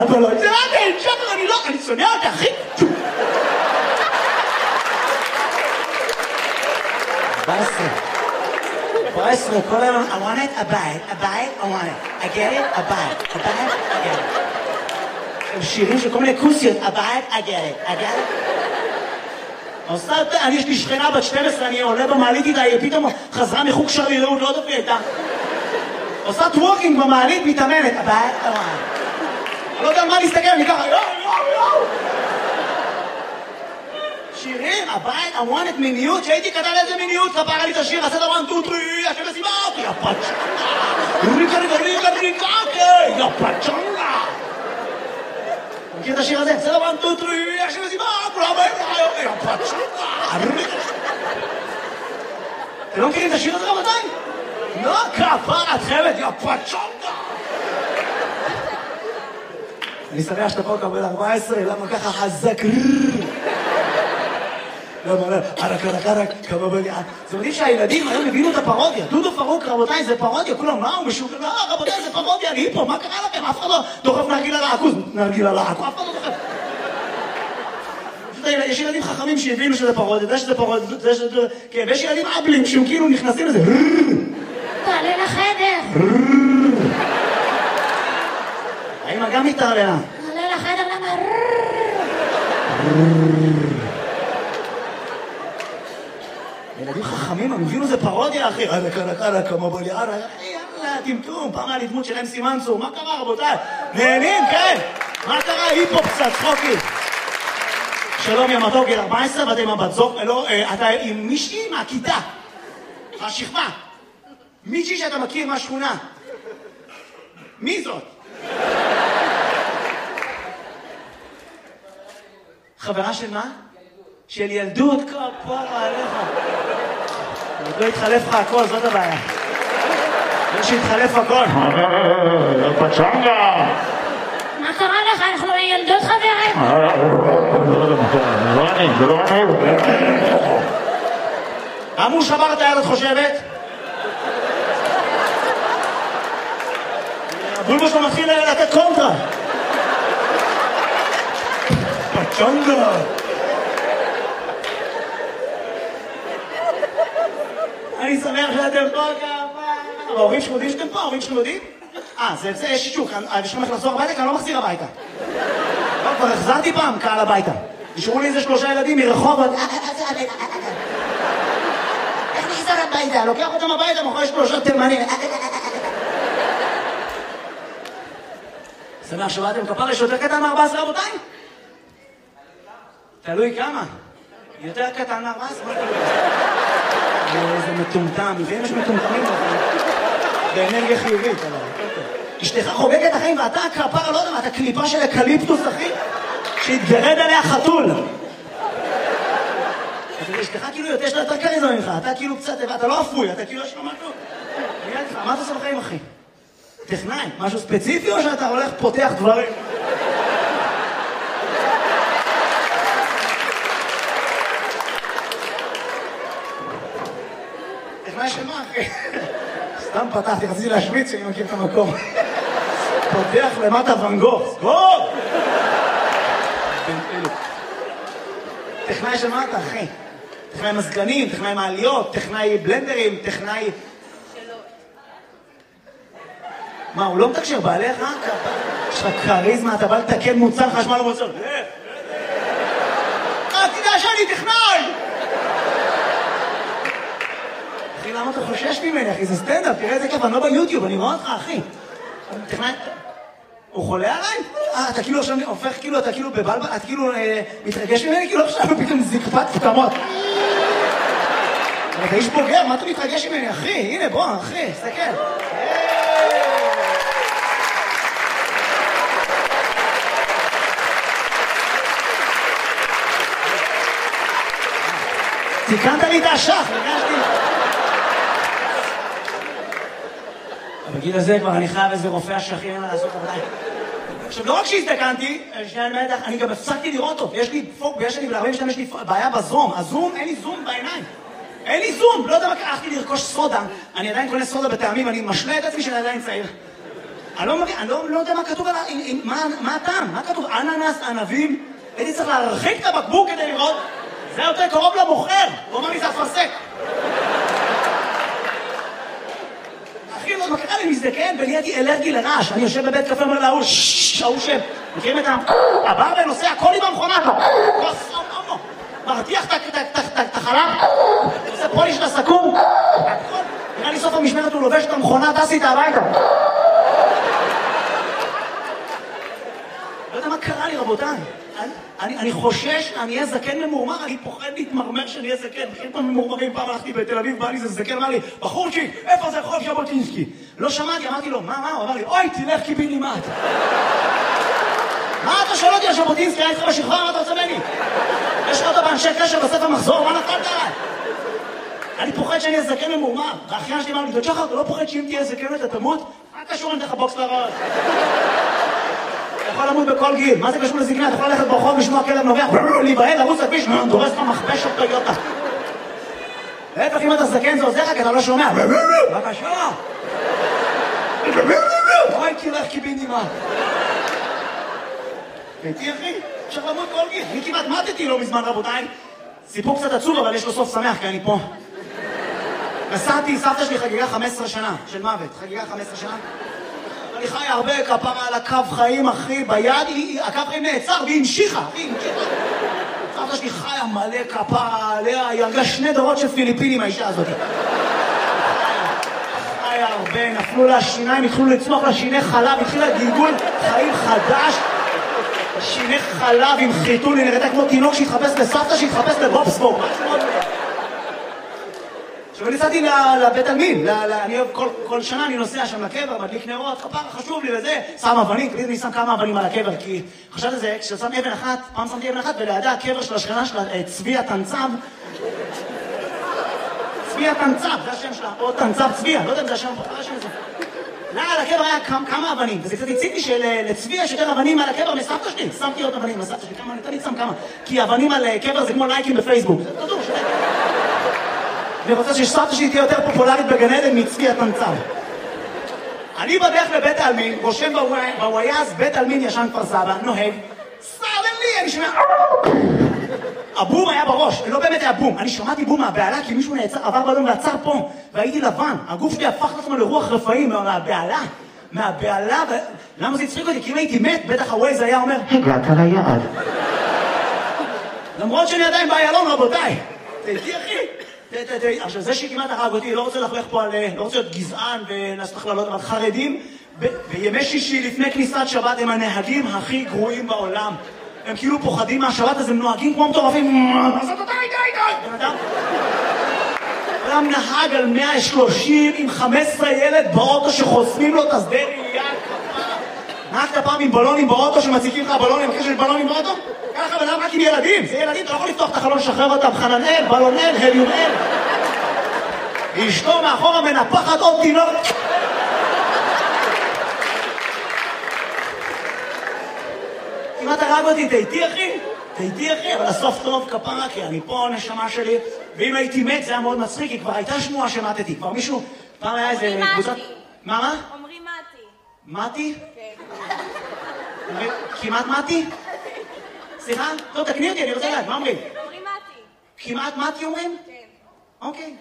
אבל לא, זה עדן, שחר, אני לא, אני שונא אותה, אחי. 14, כל היום, I want it, a bite, I want it, I get it, a bite, I get it. שירים של כל מיני כוסיות, a bite, I get it. אני יש לי שכנה בת 12, אני עולה במעלית איתה, היא פתאום חזרה מחוג שרירות, לא תפי איתה. עושה טוורקינג במעלית, מתאמנת, a bite, I want it. אני לא יודע מה להסתכל, אני ככה, יואו. שירים, הבית, I want it מיניות, שהייתי קטן איזה מיניות, כפרה לי את השיר, עשה דבר 1, 2, 3, השם מסיבה אותי, יא פצ'נגה, ריקה, יא פצ'נגה. מכיר את השיר הזה? עשה דבר 1, 2, 3, השם מסיבה, כולם יא פצ'נגה. אתם לא מכירים את השיר הזה רבותיי? לא, כפרה, את חייבת, יא פצ'נגה. אני שמח שאתה פה קבל 14, למה ככה חזק? למה, ערק, כמה בליעה. זאת אומרת שהילדים היום הבינו את הפרודיה. דודו פרוק, רבותיי, זה פרודיה. כולם, מה הוא משוגע? לא, רבותיי, זה פרודיה, אני פה, מה קרה לכם? אף אחד לא דוחף נרגילה לעכוז. נרגילה לעכוז, אף אחד לא דוחף. יש ילדים חכמים שהבינו שזה פרודיה, זה שזה פרודיה, זה שזה... כן, ויש ילדים אבלים שהם כאילו נכנסים לזה. תעלה לחדר. האמא גם מתערלה. תעלה לחדר, למה? ילדים חכמים, הם הבינו זה פרודיה, אחי. ערק, כמה בליעה, יאללה, טמטום. פעם היה לי דמות של אמסי מנצור. מה קרה, רבותיי? נהנים, כן. מה קרה? היפופ קצת, צחוקי. שלום, יא מתוק, גיל 14, ואתה עם הבת זוג, לא, אתה עם מישהי מהכיתה. השכבה. מישהי שאתה מכיר מהשכונה. מי זאת? חברה של מה? של ילדות, כפרה עליך. עוד לא התחלף לך הכל, זאת הבעיה. לא שהתחלף הכל. פצ'נגה! מה קרה לך? אנחנו ילדות חברים. זה לא אני. אמור שבר את היד, את חושבת? הבולבו שלו מתחיל לתת קונטרה. פצ'נגה! אני שמח שאתם פה כמה. ההורים שלכם יודעים שאתם פה? ההורים שלכם יודעים? זה יש שישוק. יש לכם איך לחזור הביתה? כי אני לא מחזיר הביתה. לא, כבר החזרתי פעם קהל הביתה. נשארו לי איזה 3 ילדים מרחובות. איך נחזור הביתה? לוקח אותם הביתה, מאחורי 3 תימנים. שמח שבאתם כפר, יש יותר קטן מ-14 רבותיי? תלוי כמה. יותר קטן מ-14? איזה מטומטם, לפעמים יש מטומטמים באנרגיה חיובית. אשתך חוגגת החיים ואתה כפרה, לא יודע מה, אתה קליפה של אקליפטוס, אחי, שהתגרד עליה חתול. אשתך כאילו יש לה יותר קריזמה ממך, אתה כאילו קצת, אתה לא אפוי, אתה כאילו יש לו משהו. מה אתה עושה בחיים, אחי? טכנאי, משהו ספציפי או שאתה הולך פותח דברים? טכנאי של מה, אחי? סתם פתחתי, רציתי להשמיץ שאני מכיר את המקום. פותח למטה ון גוך. סגור! טכנאי של מה אתה, אחי? טכנאי מזגנים, טכנאי מעליות, טכנאי בלנדרים, טכנאי... מה, הוא לא מתקשר בעליך? יש לך קריזמה, אתה בא לתקן מוצר חשמל או מוצר. תדע שאני טכנאי! אחי, למה אתה חושש ממני, אחי? זה סטנדאפ, תראה איזה כיף, אני לא ביוטיוב, אני רואה אותך, אחי. טכנאי... הוא חולה עליי? אתה כאילו עכשיו הופך, כאילו, אתה כאילו בבלבל, אתה כאילו מתרגש ממני, כאילו עכשיו פתאום זקפת פתמות. אבל אתה איש בוגר, מה אתה מתרגש ממני, אחי? הנה, בוא, אחי, סתכל. תיקנת לי את השח, נגשתי. בגיל הזה כבר אני חייב איזה רופא השחים לעשות עבודה. עכשיו, לא רק שהזדקנתי, אני גם הפסקתי לראות טוב. יש לי בעיה בזום. הזום, אין לי זום בעיניים. אין לי זום. לא יודע מה, הלכתי לרכוש סודה. אני עדיין קונה סודה בטעמים, אני משלה את עצמי שאני עדיין צעיר. אני לא יודע מה כתוב על מה הטעם? מה כתוב? אננס, ענבים? הייתי צריך להרחיק את הבקבוק כדי לראות. זה יותר קרוב למוכר. הוא אומר לי, זה אפרסק. אחי, לא מקרה לי מזדקן ונהייתי אלרגי לרעש. אני יושב בבית קפה, אומר לה, ההוא שם. מכירים את הבא ונוסע, הכל עם המכונה. מרתיח את החלב. עושה פוליש לסכו"ם. נראה לי סוף המשמרת הוא לובש את המכונה, טס איתה הביתה. לא יודע מה קרה לי, רבותיי. אני חושש, אני אהיה זקן ממורמר, אני פוחד להתמרמר שאני אהיה זקן. בכלל פעם ממורמרים, פעם הלכתי בתל אביב, בא לי זה זקן, אמר לי, בחורצ'יק, איפה זה רחוב ז'בוטינסקי? לא שמעתי, אמרתי לו, מה? הוא אמר לי, אוי, תלך קיבינימט. מה אתה שואל אותי על ז'בוטינסקי? היה איתך בשכבה, מה אתה רוצה ממני? יש לך אותו באנשי קשר בספר מחזור, מה נפלת עליי? אני פוחד שאני אהיה זקן ממורמר. והאחיין שלי אמר לי, שחר, אתה לא פוחד שאם תהיה זקן אתה תמות? מה קשור אם תלך בוקס לראות? אתה יכול למות בכל גיל, מה זה קשור לזקנה? אתה יכול ללכת ברחוב, לשמוע כלב נובח, להיבהל, לרוץ לכביש, דורס לך מכבש של טויוטה. להפך, אם אתה זקן זה עוזר לך, כי אתה לא שומע. בבקשה. אוי, תלך קיבינימט. הייתי אחי, אפשר למות כל גיל. אני כמעט מתתי לא מזמן, רבותיי. סיפור קצת עצוב, אבל יש לו סוף שמח, כי אני פה. נסעתי, סבתא שלי חגיגה 15 שנה של מוות. חגיגה 15 שנה. אני חי הרבה כפרה על הקו חיים, אחי, ביד, הקו חיים נעצר והיא המשיכה. סבתא שלי חיה מלא כפרה עליה, היא הרגה 2 דורות של פיליפינים, האישה הזאת. חיה הרבה, נפלו לה שיניים, התחילו לצמוח לה שיני חלב, התחילה גלגול חיים חדש. שיני חלב עם חיתול, היא נראתה כמו תינוק שהתחפש לסבתא, שהתחפש לבובסבורג. עכשיו אני נסעתי לבית עלמין, אני אוהב כל שנה אני נוסע שם לקבר, מדליק נרות, כפרה חשוב לי וזה, שם אבנים, תמיד אני שם כמה אבנים על הקבר, כי חשבתי זה, כששם אבן אחת, פעם שמתי אבן אחת, ולידה הקבר של השכנה שלה, צבי התנצב, צבי התנצב, זה השם שלה, או תנצב צבי, לא יודע אם זה השם, השם הזה. לא, על הקבר היה כמה אבנים, וזה קצת הציג לי שלצבי יש יותר אבנים על הקבר מסבתא שלי, שמתי עוד אבנים לסבתא שלי, כמה, אני תמיד שם כמה, כי אבנים על קבר זה כמו לייקים בפייסבוק, זה תדעו, אני רוצה שסבתא שלי תהיה יותר פופולרית בגן עדן מצבי התנצב. אני בדרך לבית העלמין, רושם בוויאז, בית העלמין ישן כפר סבא, נוהג, סדרלי, אני שומע... הבום היה בראש, לא באמת היה בום, אני שמעתי בום מהבעלה כי מישהו עבר בלום ועצר פה, והייתי לבן, הגוף שלי הפך לעצמו לרוח רפאים מהבעלה, למה זה הצחיק אותי? כי אם הייתי מת, בטח הווייז היה אומר, הגעת ליעד. למרות שאני עדיין באיילון, רבותיי, תהייתי אחי. עכשיו זה שכמעט הרג אותי, לא רוצה לחלך פה על, לא רוצה להיות גזען ולעשות הכללות, אבל חרדים בימי שישי לפני כניסת שבת הם הנהגים הכי גרועים בעולם. הם כאילו פוחדים מהשבת, אז הם נוהגים כמו מטורפים. די. אדם נהג על 130 עם 15 ילד באוטו שחוסמים לו את השדה ראייה. נהגת פעם עם בלונים באוטו שמציקים לך בלונים, אחרי שיש בלונים באוטו? ככה בלם רק עם ילדים, זה ילדים, אתה לא יכול לפתוח את החלון, לשחרר אותם, חננאל, בלונאל, הליומאל. אשתו מאחורה מנפחת עוד תינוק. כמעט הרג אותי, תהייתי אחי, אבל הסוף טוב כפרה, כי אני פה נשמה שלי, ואם הייתי מת זה היה מאוד מצחיק, כי כבר הייתה שמועה שמתתי, כבר מישהו, פעם היה איזה קבוצת... מה? אומרים מתי. מתי? כן. כמעט מתי? סליחה? לא, תקני אותי, אני רוצה לדעת, מה אומרים? אומרים מתי. כמעט מתי אומרים? כן. אוקיי.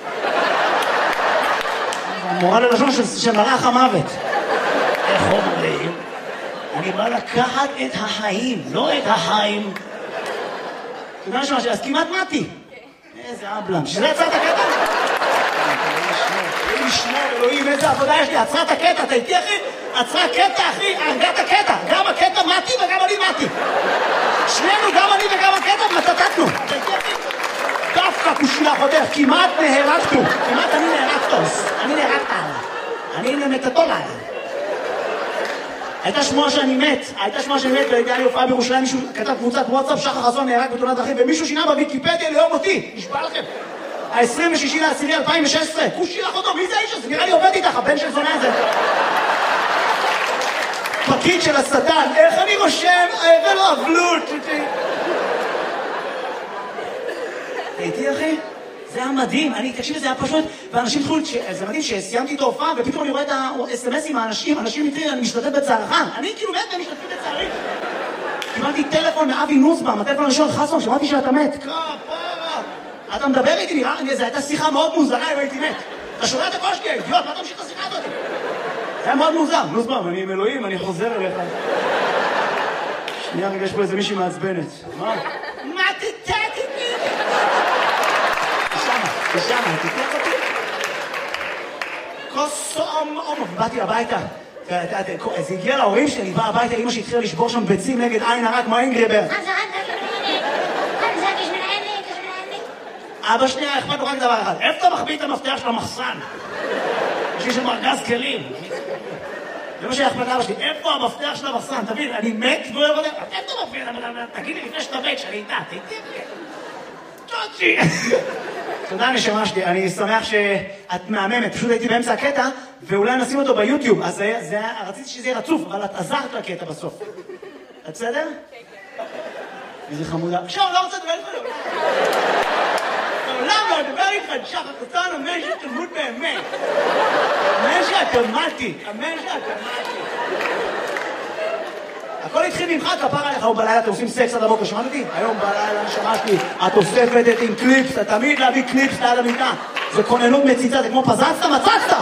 המורה ללשון של מלאך המוות. איך אומרים? אני בא לקחת את החיים, לא את החיים. אתה יודע משהו, אז כמעט מתי. איזה אבלם. שזה יצר את הקטע? אלוהים ישמור, אלוהים, איזה עבודה יש לי. עצרה את הקטע, אתה איתי אחי? עצרה קטע אחי, הרגת הקטע. גם הקטע מתי וגם אני מתי. שנינו, גם אני וגם הקטע, מתתתנו. אתה איתי אחי? דווקא כושילה חותך, כמעט נהרגתו. כמעט אני נהרגתוס. אני נהרגת עליו. אני נמתתו עליו. הייתה שמועה שאני מת, והייתה לי הופעה בירושלים, מישהו כתב קבוצת וואטסאפ, שחר חסון נהרג בתאונת דרכים, ומישהו שינה בוויקיפדיה ליום אותי, נשבע לכם. ה-26/10/2016, כושי לך אותו, מי זה האיש הזה? נראה לי עובד איתך, הבן של זונה הזה. פקיד של השטן, איך אני רושם? ולא אבלות. הייתי אחי? זה היה מדהים, תקשיב, זה היה פשוט, ואנשים התחילו, זה מדהים שסיימתי את ההופעה, ופתאום אני רואה את ה-SMS עם האנשים, אנשים מתחילים, אני משתתף בצערך, אני כאילו מת והם משתתפים בצערי. קיבלתי טלפון מאבי נוסבאום, הטלפון הראשון חסון, שמעתי שאתה מת. כפרה, אתה מדבר איתי, נראה, זו הייתה שיחה מאוד מוזרה, אם הייתי מת. אתה שומע את הקול שלי, אידיוט, מה אתה ממשיך את השיחה הזאת? זה היה מאוד מוזר, נוסבאום, אני עם אלוהים, אני חוזר אליך. שנייה, רגע, יש פה איזה מישהי מעצבנת. מה? מה תתתתי? תשמה, תתתת אותי? באתי הביתה. זה הגיע להורים שלי, אני בא הביתה, אמא שהתחילה לשבור שם ביצים נגד עין הרע כמו אינגרבר. אבא שנייה, אכפת לו רק דבר אחד. איפה אתה מחביא את המפתח של המחסן? יש לי שם ארגז כלים. זה מה שאכפת אבא שלי, איפה המפתח של המחסן? תבין, אני מת ולא יודע, איפה אתה מפתח? תגיד לי לפני שאתה מת, שאני איתה, תגיד לי. צ'וצ'י. תודה נשמה שלי, אני שמח שאת מהממת, פשוט הייתי באמצע הקטע, ואולי נשים אותו ביוטיוב, אז רציתי שזה יהיה רצוף, אבל את עזרת לקטע בסוף. את בסדר? כן. איזה חמודה. עכשיו, לא רוצה לדבר איתך. לעולם לא לדבר איתך, שחר, אתה אמן שתלמוד באמת. אמן שהתאמתי, אמן שהתאמתי. הכל התחיל ממך, כפר עליך, היום בלילה אתם עושים סקס עד הבוקר, שמעת אותי? היום בלילה שמעתי, את אוספת את עם קליפס, אתה תמיד להביא קליפס ליד המיטה. זה כוננות מציצה, זה כמו פזצת, מצצת!